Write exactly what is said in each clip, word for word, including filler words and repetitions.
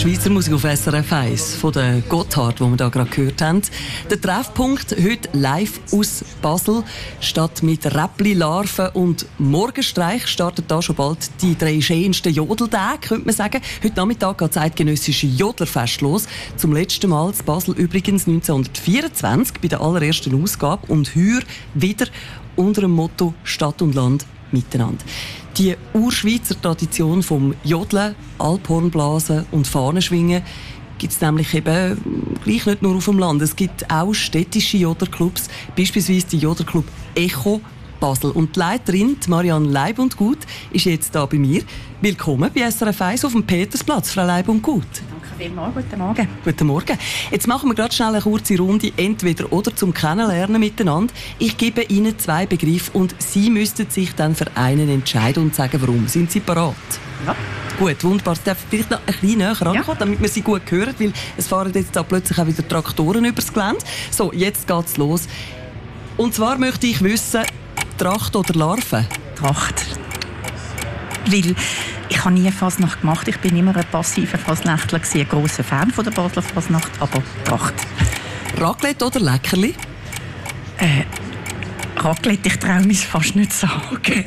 Schweizer Musik auf S R F eins von der Gotthard, die wir da gerade gehört haben. Der Treffpunkt heute live aus Basel. Statt mit Räppli, Larven und Morgenstreich startet da schon bald die drei schönsten Jodeltage, könnte man sagen. Heute Nachmittag geht das eidgenössische Jodlerfest los. Zum letzten Mal in Basel übrigens neunzehnhundertvierundzwanzig bei der allerersten Ausgabe und heuer wieder unter dem Motto Stadt und Land miteinander. Die Urschweizer Tradition vom Jodeln, Alphornblasen und Fahnenschwingen gibt es nämlich eben gleich nicht nur auf dem Land. Es gibt auch städtische Jodlerclubs, beispielsweise die Jodlerclub Echo Basel. Und die Leiterin, die Marianne Leib und Gut, ist jetzt da bei mir. Willkommen bei S R F eins auf dem Petersplatz, Frau Leib und Gut. Danke vielmals, guten Morgen. Guten Morgen. Jetzt machen wir gerade schnell eine kurze Runde, entweder oder zum Kennenlernen miteinander. Ich gebe Ihnen zwei Begriffe und Sie müssten sich dann für einen entscheiden und sagen, warum. Sind Sie bereit? Ja. Gut, wunderbar. Ich darf vielleicht noch ein bisschen näher rankommen, Ja. damit wir Sie gut hören, weil es fahren jetzt da plötzlich auch wieder Traktoren übers Gelände. So, jetzt geht's los. Und zwar möchte ich wissen, Tracht oder Larve? Tracht. Weil ich habe nie Fasnacht gemacht. Ich bin immer ein passiver Fasnächtler, ein grosser Fan von der Basler Fasnacht, aber Tracht. Raclette oder Leckerli? Äh, Raclette, ich traue mich fast nicht sagen.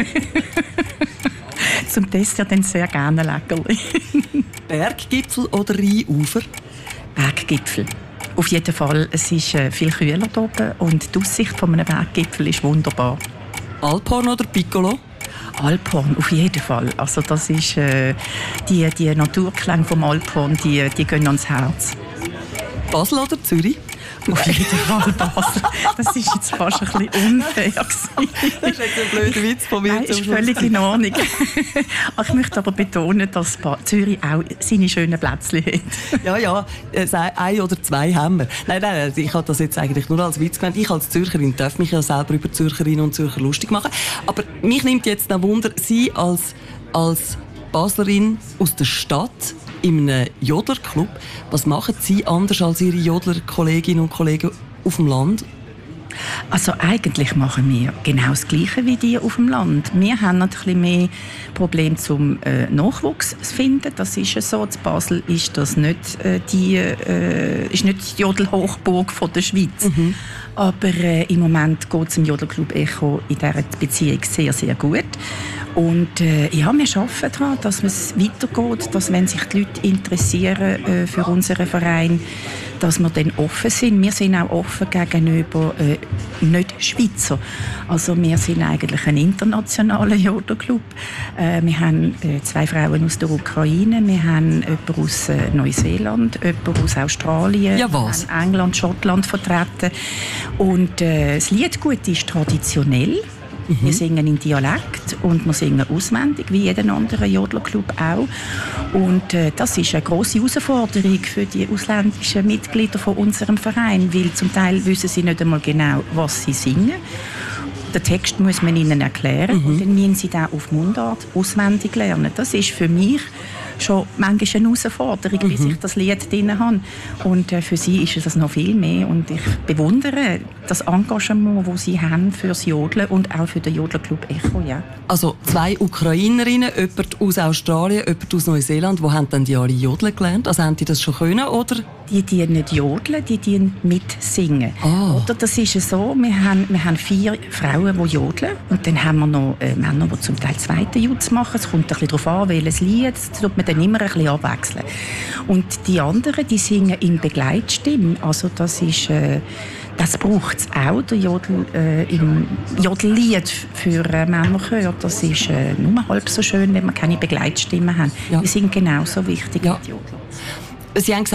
Zum Dessert dann sehr gerne Leckerli. Berggipfel oder Rheinufer? Berggipfel. Auf jeden Fall, es ist äh, viel kühler hier oben und die Aussicht von einem Berggipfel ist wunderbar. Alphorn oder Piccolo? Alphorn, auf jeden Fall. Also das ist, äh, die, die Naturklänge vom Alphorn, die, die gehen ans Herz. Basel oder Zürich? Auf jeden Fall Basel. Das ist jetzt fast ein bisschen unfair gewesen. Das ist jetzt ein blöder Witz von mir. Nein, ist völlig in Ordnung. Ich möchte aber betonen, dass Zürich auch seine schönen Plätzchen hat. Ja, ja, ein oder zwei haben wir. Nein, nein, ich habe das jetzt eigentlich nur als Witz gemeint. Ich als Zürcherin darf mich ja selber über Zürcherinnen und Zürcher lustig machen. Aber mich nimmt jetzt noch Wunder, Sie als, als Baslerin aus der Stadt in einem Jodlerclub, was machen Sie anders als Ihre Jodler-Kolleginnen und Kollegen auf dem Land? Also eigentlich machen wir genau das Gleiche wie die auf dem Land. Wir haben ein bisschen mehr Probleme zum äh, Nachwuchs zu finden. Das ist ja so. In Basel ist das nicht äh, die, äh, ist nicht die Jodelhochburg von der Schweiz. Mhm. Aber äh, im Moment geht es im Jodelclub Echo in dieser Beziehung sehr, sehr gut. Und äh, ja, wir arbeiten daran, dass es weitergeht, dass wenn sich die Leute interessieren äh, für unseren Verein, dass wir dann offen sind. Wir sind auch offen gegenüber äh, Nicht-Schweizer. Also wir sind eigentlich ein internationaler Jodelclub. Äh, wir haben äh, zwei Frauen aus der Ukraine, wir haben jemanden aus äh, Neuseeland, jemanden aus Australien, ja, was? Wir haben England, Schottland vertreten. Und äh, das Liedgut ist traditionell. Mhm. Wir singen in Dialekt und wir singen auswendig, wie jeder andere Jodlerclub auch. Und äh, das ist eine grosse Herausforderung für die ausländischen Mitglieder von unserem Verein, weil zum Teil wissen sie nicht einmal genau, was sie singen. Den Text muss man ihnen erklären, mhm. und dann müssen sie den auf Mundart auswendig lernen. Das ist für mich schon manchmal eine Herausforderung, mhm. bis ich das Lied drin habe. Und äh, für sie ist es noch viel mehr. Und ich bewundere das Engagement, das sie haben für das Jodeln und auch für den Jodlerclub Echo. Ja. Also zwei Ukrainerinnen, jemand aus Australien, jemand aus Neuseeland. Wo haben denn die alle Jodeln gelernt? Also haben die das schon können, oder? Die die nicht jodeln, die die mitsingen. Oh. Oder das ist so, wir haben, wir haben vier Frauen, die jodeln. Und dann haben wir noch äh, Männer, die zum Teil zweite Jutz machen. Es kommt ein bisschen darauf an, welches Lied. Das tut man dann immer ein bisschen abwechseln. Und die anderen, die singen in Begleitstimme. Also das ist... Äh, Das braucht es auch, der Jodel, äh, im Jodellied für äh, Männerchör. Das ist äh, nur halb so schön, wenn wir keine Begleitstimme haben. Ja. Wir sind genauso wichtig ja. wie die Jodler. Sie haben gesagt,